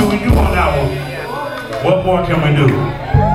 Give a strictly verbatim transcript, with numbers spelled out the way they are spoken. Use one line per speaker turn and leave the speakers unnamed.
we do on that one? What more can we do?